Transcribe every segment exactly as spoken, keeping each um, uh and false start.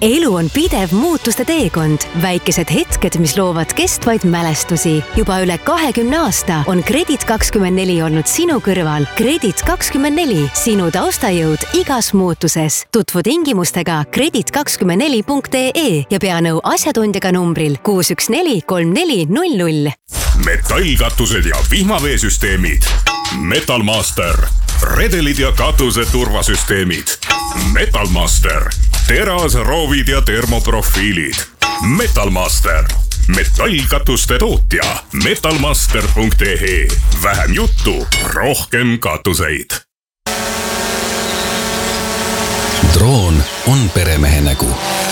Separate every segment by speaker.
Speaker 1: elu on pidev muutuste teekond. Väikesed hetked, mis loovad kestvaid mälestusi. Juba üle kahekümne aasta on Kredit kakskümmend neli olnud sinu kõrval. Kredit kakskümmend neli, sinu taustajõud igas muutuses. Tutvu tingimustega kredit kakskümmend neli punkt ee ja pea nõu asjatundjaga numbril kuus üks neli kolm neli null null.
Speaker 2: Metallkatused ja vihmaveesüsteemid. Metalmaster. Redelid ja katuse turvasüsteemid. Metalmaster. Teras, roovid ja termoprofiilid. Metalmaster. Metallkatuste tootja. metalmaster punkt ee. Vähem juttu, rohkem katuseid.
Speaker 3: Droon on peremehe nägu.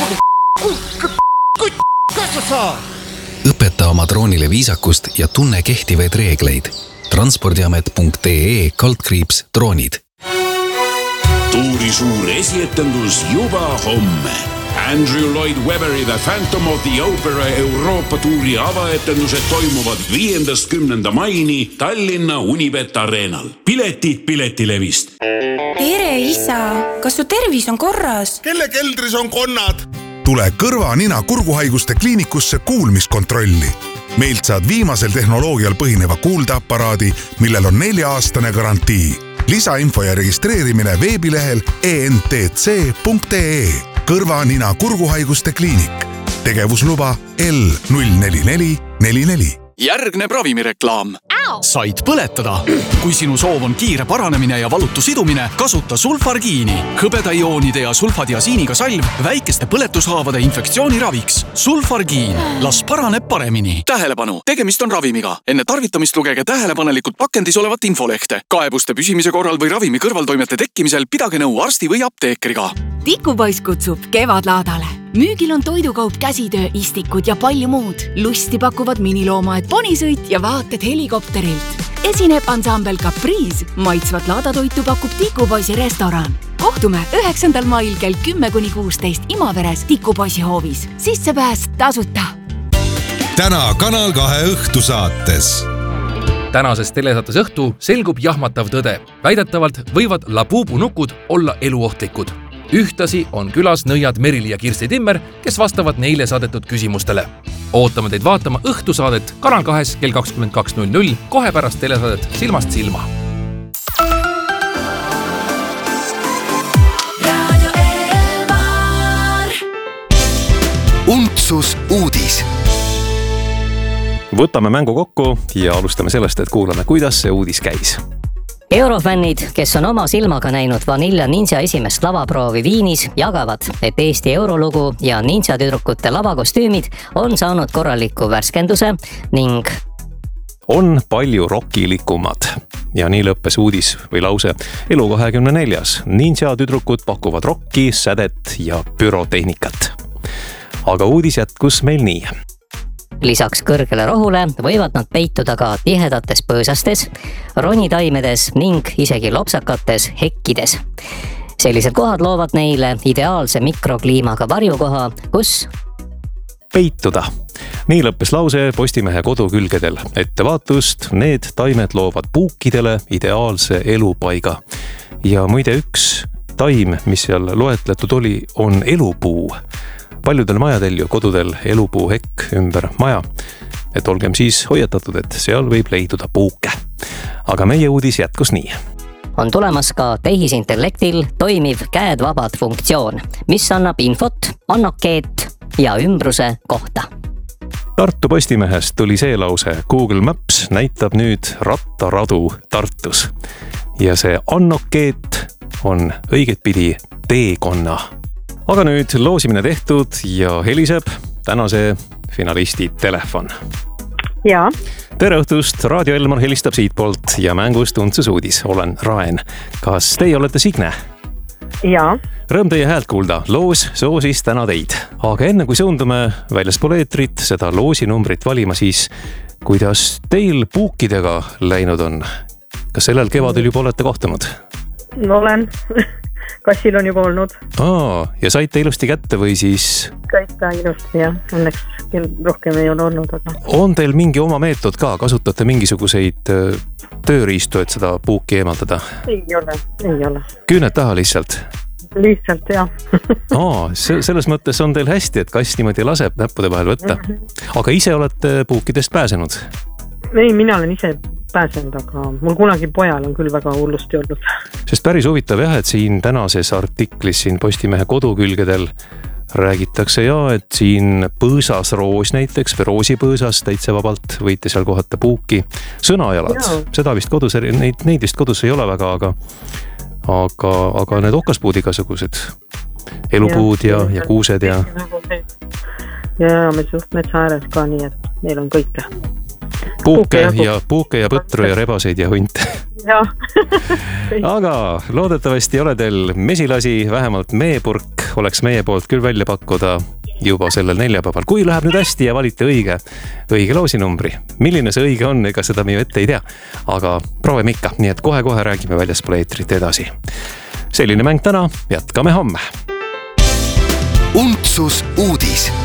Speaker 3: Õpeta oma droonile viisakust ja tunne kehtivaid reegleid. transpordiamet punkt ee kaldkriips droonid.
Speaker 4: Tuuri suur esietendus juba homme. Andrew Lloyd Webberi The Phantom of the Opera Euroopa tuuri avaetendused toimuvad viiendast kümnenda maini Tallinna Unibet Arenal. Piletid Piletilevist.
Speaker 5: Tere isa, kas su tervis on korras?
Speaker 6: Kelle keldris on konnad? Tule kõrva, nina, kurguhaiguste kliinikusse kuulmiskontrolli. Meilt saad viimasel tehnoloogial põhineva kuuldeaparaadi, millel on nelja-aastane garantii. Lisainfo ja registreerimine veebilehel e n t c punkt ee. Kõrva, nina, kurguhaiguste kliinik. Tegevusluba L null neli neli neli neli.
Speaker 7: Järgneb ravimireklaam. Said põletada. Kui sinu soov on kiire paranemine ja valutu sidumine, kasuta sulfargiini. Hõbedaioonide ja sulfadiasiiniga salv väikeste põletushaavade infektsiooni raviks. Sulfargiin. Las paraneb paremini. Tähelepanu. Tegemist on ravimiga. Enne tarvitamist lugege tähelepanelikult pakendis olevat infolehte. Kaebuste püsimise korral või ravimi kõrvaltoimete tekkimisel pidage nõu arsti või apteekriga.
Speaker 8: Tikupoiss kutsub kevadlaadale. Müügil on toidukaup, käsitöö, istikud ja palju muud. Lusti pakuvad miniloomaed, ponisõit ja vaated helikopterilt. Esineb ansambel Caprice. Maitsvat laadatoitu pakub Tikupoisi restoran. Kohtume üheksandal mail kell kümme kuni kuusteist Imaveres Tikupoisi hoovis. Sissepääs tasuta.
Speaker 9: Täna Kanal kahe õhtusaates.
Speaker 10: Tänases telesaates õhtu selgub jahmatav tõde. Väidetavalt võivad Labubu nukud olla eluohtlikud. Ühtasi on külas nõiad Merili ja Kirsti Timmer, kes vastavad neile saadetud küsimustele. Ootame teid vaatama õhtusaadet Kanal kahes kell kakskümmend kaks null null kohe pärast telesaadet Silmast silma.
Speaker 3: Untsus uudis.
Speaker 11: Võtame mängu kokku ja alustame sellest, et kuulame, kuidas see uudis käis.
Speaker 12: Eurofännid, kes on oma silmaga näinud Vanilla Ninja esimest lavaproovi Viinis, jagavad, et Eesti eurolugu ja Ninja tüdrukute lavakostüümid on saanud korraliku värskenduse ning
Speaker 11: on palju rockilikumad. Ja nii lõppes uudis või lause Elu kahekümne neljas. Ninja tüdrukud pakuvad rocki, sädet ja pürotehnikat. Aga uudis jätkus meil nii.
Speaker 12: Lisaks kõrgele rohule võivad nad peituda ka tihedates põõsastes, ronitaimedes ning isegi lopsakates hekkides. Sellised kohad loovad neile ideaalse mikrokliimaga varjukoha, kus
Speaker 11: peituda. Nii lõppes lause Postimehe kodukülgedel. Ettevaatust, need taimed loovad puukidele ideaalse elupaiga. Ja muide üks taim, mis seal loetletud oli, on elupuu. Paljudel majadel ju kodudel elupuu hekk ümber maja, et olgem siis hoiatatud, et seal võib leiduda puuke. Aga meie uudis jätkus nii.
Speaker 12: On tulemas ka tehisintellektil toimiv käedvabad funktsioon, mis annab infot, annokeet ja ümbruse kohta.
Speaker 11: Tartu Postimehest tuli see lause. Google Maps näitab nüüd rattaradu Tartus. Ja see annokeet on õigetpidi teekonna. Aga nüüd loosimine tehtud ja heliseb tänase finalisti telefon.
Speaker 13: Jaa.
Speaker 11: Tere õhtust, Raadio Elmar helistab siitpoolt ja mängust Untsus uudis. Olen Raen. Kas teie olete Signe?
Speaker 13: Jaa.
Speaker 11: Rõõm teie häält kuulda. Loos soosis täna teid. Aga enne kui suundume väljaspool eetrit seda loosinumbrit valima, siis kuidas teil puukidega läinud on? Kas sellel kevadel juba olete kohtunud?
Speaker 13: No olen. Kassil on juba olnud.
Speaker 11: Aa, ja saite ilusti kätte või siis?
Speaker 13: Kätte ilusti, jah. Õnneks rohkem ei ole olnud. Aga...
Speaker 11: On teil mingi oma meetod ka? Kasutate mingisuguseid tööriistu, et seda puuki eemaldada?
Speaker 13: Ei ole, ei ole.
Speaker 11: Küüned taha lihtsalt?
Speaker 13: lihtsalt jah.
Speaker 11: Aa, selles mõttes on teil hästi, et kass niimoodi laseb näppude vahel võtta. Aga ise olete puukidest pääsenud?
Speaker 13: Ei, mina olen ise pääsenud, aga mul kunagi pojal on küll väga hullusti olnud.
Speaker 11: Sest päris huvitav jah, et siin tänases artiklis siin Postimehe kodukülgedel räägitakse ja, et siin põõsas roos näiteks või roosipõõsas täitsa vabalt võite seal kohata puuki. Sõnajalad, ja. Seda vist kodus, neid, neid vist kodus ei ole väga, aga aga, aga need okaspuud igasugused, elupuud ja, ja, ja kuused ja...
Speaker 13: Ja me suht metsa ääres ka nii, et meil on kõike.
Speaker 11: Puuke ja, puuke ja põtru ja rebaseid ja hunte.
Speaker 13: Ja.
Speaker 11: Aga loodetavasti ei ole teil mesilasi, vähemalt meepurk oleks meie poolt küll välja pakkuda juba sellel neljapäeval. Kui läheb nüüd hästi ja valite õige, õige loosinumbri. Milline see õige on, ega seda me ju ette ei tea. Aga proovime ikka, nii et kohe-kohe räägime väljaspool eetrit edasi. Selline mäng täna, jätkame homme.
Speaker 14: Untsus uudis.